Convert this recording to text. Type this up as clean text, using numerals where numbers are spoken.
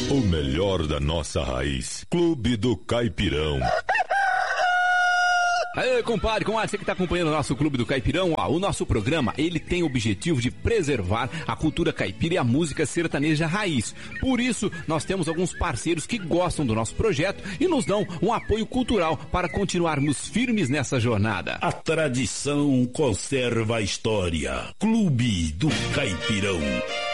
O melhor da nossa raiz. Clube do Caipirão. Aê, compadre, você que está acompanhando o nosso Clube do Caipirão, o nosso programa, ele tem o objetivo de preservar a cultura caipira e a música sertaneja raiz. Por isso, nós temos alguns parceiros que gostam do nosso projeto e nos dão um apoio cultural para continuarmos firmes nessa jornada. A tradição conserva a história. Clube do Caipirão.